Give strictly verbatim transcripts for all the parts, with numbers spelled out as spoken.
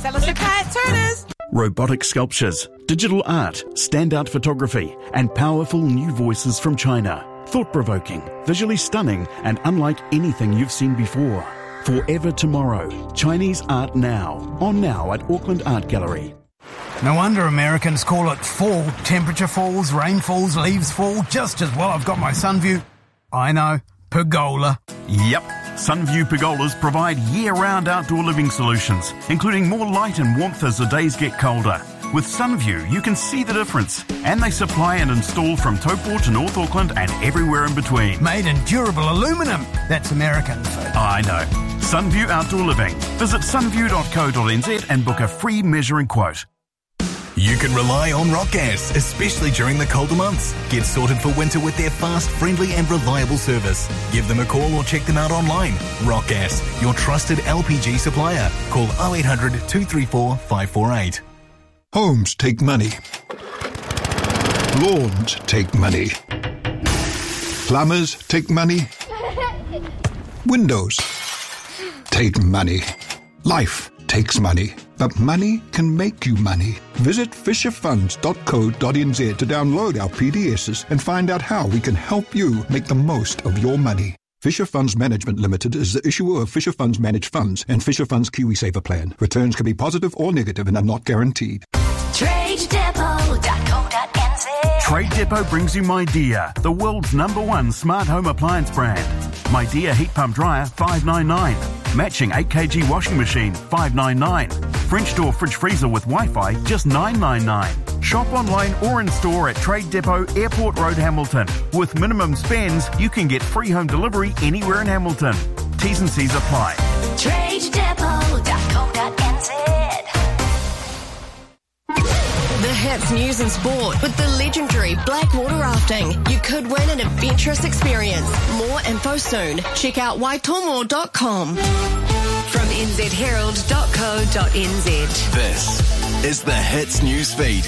Salasikai at Turners. Robotic sculptures, digital art, standout photography, and powerful new voices from China. Thought-provoking, visually stunning, and unlike anything you've seen before. Forever Tomorrow. Chinese art now. On now at Auckland Art Gallery. No wonder Americans call it fall. Temperature falls, rain falls, leaves fall, just as well I've got my Sunview. I know, pergola. Yep. Sunview pergolas provide year-round outdoor living solutions, including more light and warmth as the days get colder. With Sunview, you can see the difference, and they supply and install from Taupo to North Auckland and everywhere in between. Made in durable aluminium. That's American. I know. Sunview Outdoor Living. Visit sunview dot co dot n z and book a free measuring quote. You can rely on Rock Gas, especially during the colder months. Get sorted for winter with their fast, friendly and reliable service. Give them a call or check them out online. Rock Gas, your trusted L P G supplier. Call oh eight hundred, two three four, five four eight. Homes take money. Lawns take money. Plumbers take money. Windows take money. Life takes money. But money can make you money. Visit fisher funds dot co dot n z to download our P D Ss and find out how we can help you make the most of your money. Fisher Funds Management Limited is the issuer of Fisher Funds Managed Funds and Fisher Funds KiwiSaver Plan. Returns can be positive or negative and are not guaranteed. trade depot dot co dot n z. Trade Depot brings you MyDear, the world's number one smart home appliance brand. MyDear heat pump dryer, five ninety-nine. Matching eight kilogram washing machine, five ninety-nine. French door fridge freezer with Wi-Fi, just nine ninety-nine. Shop online or in store at Trade Depot, Airport Road, Hamilton. With minimum spends, you can get free home delivery anywhere in Hamilton. T's and C's apply. trade depot dot co dot n z. The hits, news and sport with the legendary Blackwater Rafting. You could win an adventurous experience. More info soon. Check out waitomo dot com. From n z herald dot co dot n z. This is the Hits News Feed.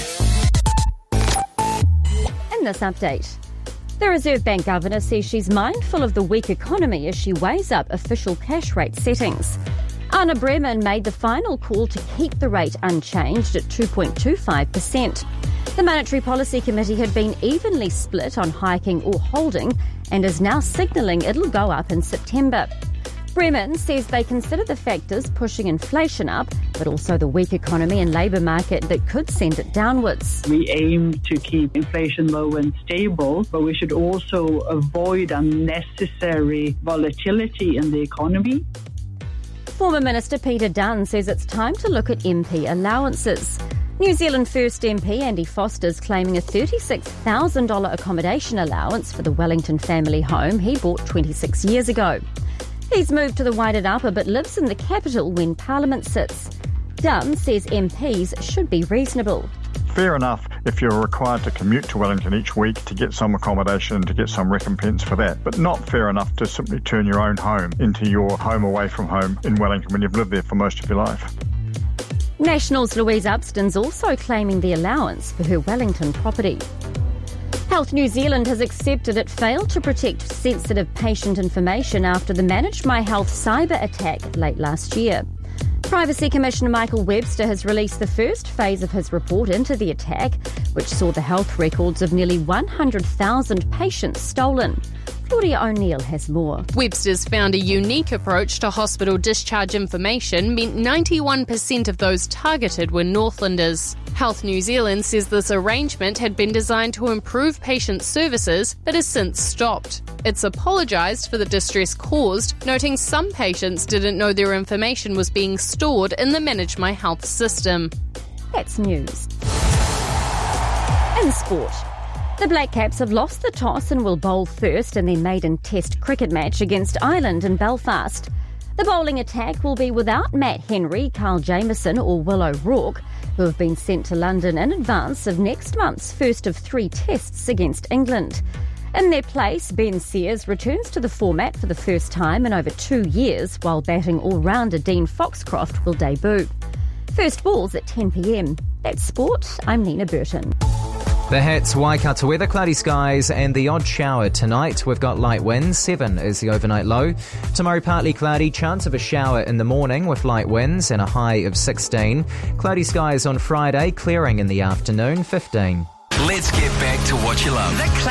In this update, the Reserve Bank Governor says she's mindful of the weak economy as she weighs up official cash rate settings. Anna Bremen made the final call to keep the rate unchanged at two point two five percent. The Monetary Policy Committee had been evenly split on hiking or holding and is now signalling it'll go up in September. Bremen says they consider the factors pushing inflation up, but also the weak economy and labour market that could send it downwards. We aim to keep inflation low and stable, but we should also avoid unnecessary volatility in the economy. Former Minister Peter Dunn says it's time to look at M P allowances. New Zealand First M P Andy Foster's claiming a thirty-six thousand dollars accommodation allowance for the Wellington family home he bought twenty-six years ago. He's moved to the Waited Upper but lives in the capital when Parliament sits. Dunn says M Ps should be reasonable. Fair enough if you're required to commute to Wellington each week to get some accommodation and to get some recompense for that, but not fair enough to simply turn your own home into your home away from home in Wellington when you've lived there for most of your life. Nationals Louise Upston's also claiming the allowance for her Wellington property. Health New Zealand has accepted it failed to protect sensitive patient information after the Manage My Health cyber attack late last year. Privacy Commissioner Michael Webster has released the first phase of his report into the attack, which saw the health records of nearly one hundred thousand patients stolen. Claudia O'Neill has more. Webster's found a unique approach to hospital discharge information meant ninety-one percent of those targeted were Northlanders. Health New Zealand says this arrangement had been designed to improve patient services but has since stopped. It's apologised for the distress caused, noting some patients didn't know their information was being stored in the Manage My Health system. That's news. In sport, the Black Caps have lost the toss and will bowl first in their maiden Test cricket match against Ireland in Belfast. The bowling attack will be without Matt Henry, Carl Jamieson or Will O'Rourke, who have been sent to London in advance of next month's first of three tests against England. In their place, Ben Sears returns to the format for the first time in over two years, while batting all-rounder Dean Foxcroft will debut. First ball's at ten p m. That's sport. I'm Nina Burton. The Hits, Waikato weather, cloudy skies and the odd shower tonight. We've got light winds, seven is the overnight low. Tomorrow partly cloudy, chance of a shower in the morning with light winds and a high of sixteen. Cloudy skies on Friday, clearing in the afternoon, fifteen. Let's get back to what you love.